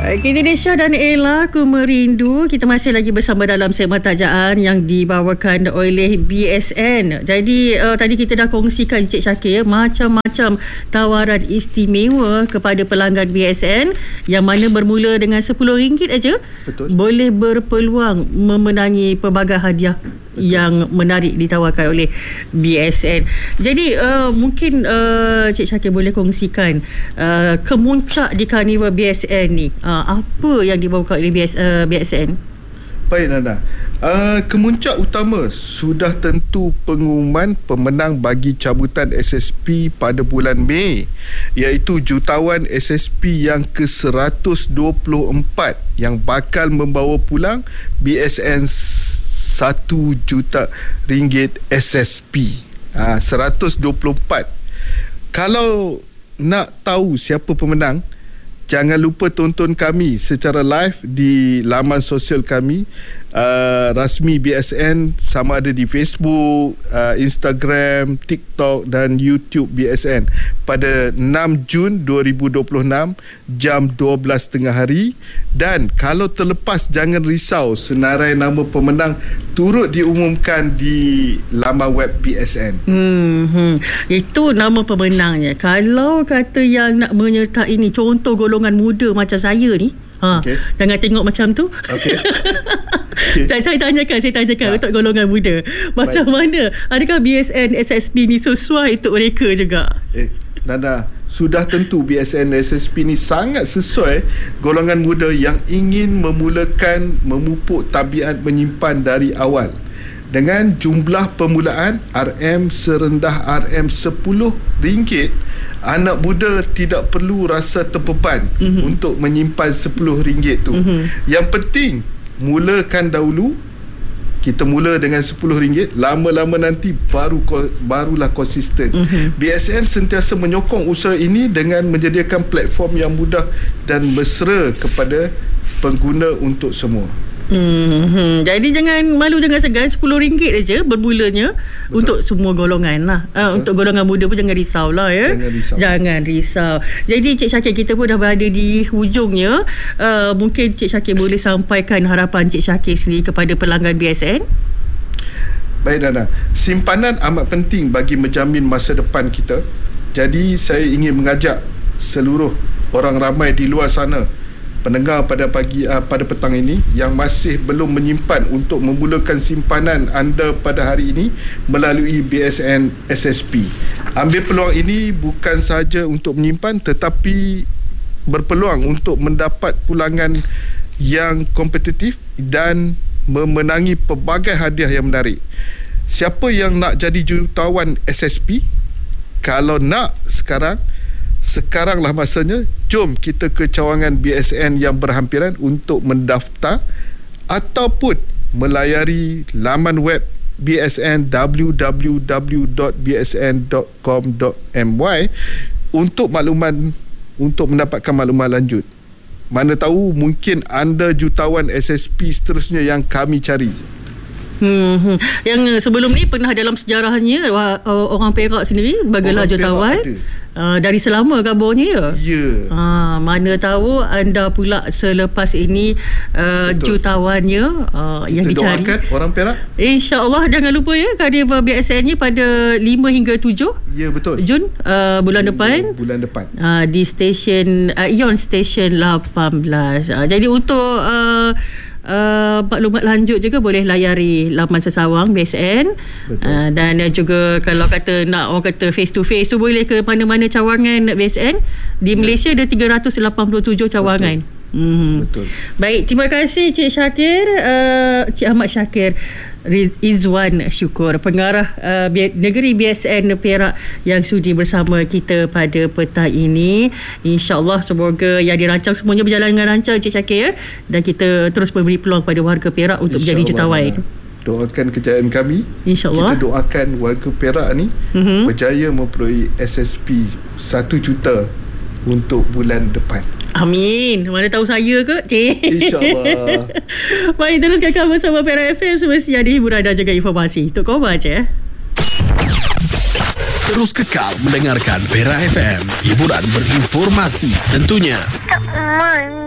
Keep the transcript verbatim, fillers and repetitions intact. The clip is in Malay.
Kita Desha dan Ella, Ku Merindu. Kita masih lagi bersama dalam segmen tajaan yang dibawakan oleh B S N. Jadi uh, tadi kita dah kongsikan Cik Syakir macam-macam tawaran istimewa kepada pelanggan B S N yang mana bermula dengan sepuluh ringgit aja. Betul. Boleh berpeluang memenangi pelbagai hadiah. Betul. Yang menarik ditawarkan oleh B S N. Jadi uh, mungkin uh, Cik Syakir boleh kongsikan uh, kemuncak di Karnival B S N ni. Uh, apa yang dibawakan oleh B S, uh, B S N? Baik Nana, uh, kemuncak utama sudah tentu pengumuman pemenang bagi cabutan S S P pada bulan Mei, iaitu jutawan S S P yang ke seratus dua puluh empat yang bakal membawa pulang B S N satu juta ringgit S S P. uh, seratus dua puluh empat. Kalau nak tahu siapa pemenang, jangan lupa tonton kami secara live di laman sosial kami uh, rasmi B S N, sama ada di Facebook, uh, Instagram, TikTok dan YouTube B S N pada enam Jun dua ribu dua puluh enam jam dua belas tengah hari. Dan kalau terlepas, jangan risau, senarai nama pemenang turut diumumkan di laman web B S N. Hmm, hmm. Itu nama pemenangnya. Kalau kata yang nak menyertai ni, contoh golongan muda macam saya ni, ha, okay. Jangan tengok macam tu. Okay. Okay. Saya, saya tanyakan, saya tanyakan ha. Untuk golongan muda, macam Baik. Mana? Adakah B S N S S P ni sesuai untuk mereka juga? Eh, Nana, sudah tentu B S N S S P ni sangat sesuai golongan muda yang ingin memulakan memupuk tabiat menyimpan dari awal. Dengan jumlah permulaan R M serendah R M sepuluh ringgit, anak muda tidak perlu rasa terbeban mm-hmm. untuk menyimpan sepuluh ringgit tu. Mm-hmm. Yang penting mulakan dahulu. Kita mula dengan sepuluh ringgit, lama-lama nanti baru barulah konsisten. Mm-hmm. B S N sentiasa menyokong usaha ini dengan menyediakan platform yang mudah dan mesra kepada pengguna untuk semua. Hmm, jadi jangan malu, jangan segan. Sepuluh ringgit aja bermulanya. Betul. Untuk semua golongan lah. uh, Untuk golongan muda pun jangan risau lah ya. Jangan risau, jangan risau. Jadi Cik Syakir, kita pun dah berada di hujungnya. uh, Mungkin Cik Syakir boleh sampaikan harapan Cik Syakir sendiri kepada pelanggan B S N. Baik Nana, simpanan amat penting bagi menjamin masa depan kita. Jadi saya ingin mengajak seluruh orang ramai di luar sana, pendengar pada pagi uh, pada petang ini yang masih belum menyimpan, untuk memulakan simpanan anda pada hari ini melalui B S N S S P. Ambil peluang ini bukan sahaja untuk menyimpan, tetapi berpeluang untuk mendapat pulangan yang kompetitif dan memenangi pelbagai hadiah yang menarik. Siapa yang nak jadi jutawan S S P? Kalau nak sekarang, sekaranglah masanya. Jom kita ke cawangan B S N yang berhampiran untuk mendaftar ataupun melayari laman web B S N w w w dot b s n dot com dot m y untuk maklumat, untuk mendapatkan maklumat lanjut. Mana tahu mungkin anda jutawan S S P seterusnya yang kami cari. Hmm, hmm. Yang sebelum ni pernah dalam sejarahnya orang Perak sendiri bagalah jutawan uh, dari selama kabarnya ya. Ya. Uh, mana tahu anda pula selepas ini uh, jutawannya uh, yang dicari. Kita doakan orang Perak. InsyaAllah. Jangan lupa ya, Karnival B S N ni pada lima hingga tujuh Ya betul Jun uh, bulan Jun, depan Bulan depan uh, di stesen uh, Ion Station lapan belas. uh, Jadi untuk uh, Uh, maklumat lanjut juga boleh layari laman sesawang B S N. uh, Dan juga kalau kata nak orang kata face to face tu, boleh ke mana-mana cawangan B S N. Di Malaysia ada tiga ratus lapan puluh tujuh cawangan. Betul. Hmm. Betul. Baik, terima kasih Cik Syakir, uh, Cik Ahmad Syakir Izwan Syukur, pengarah uh, negeri B S N Perak yang sudi bersama kita pada petang ini. InsyaAllah semoga yang dirancang semuanya berjalan dengan lancar Cik Syakir, dan kita terus memberi peluang pada warga Perak untuk menjadi jutawan. Doakan kejayaan kami. InsyaAllah. Kita doakan warga Perak ni mm-hmm. berjaya memperoleh S S P satu juta untuk bulan depan. Amin. Mana tahu saya ke, cik. InsyaAllah. Baik, teruskan kamu bersama Perak F M. Semestinya ada hiburan dan juga informasi. Tok kau baca. Terus kekal mendengarkan Perak F M. Hiburan berinformasi tentunya.